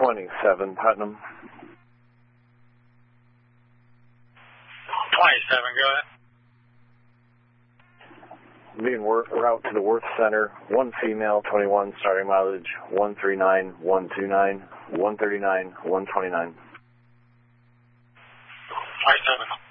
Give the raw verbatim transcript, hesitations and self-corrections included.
twenty-seven, Putnam. twenty-seven, go ahead. Being route to the Worth Center, one female, twenty-one, starting mileage one three nine one two nine, one thirty-nine one twenty-nine. twenty-seven.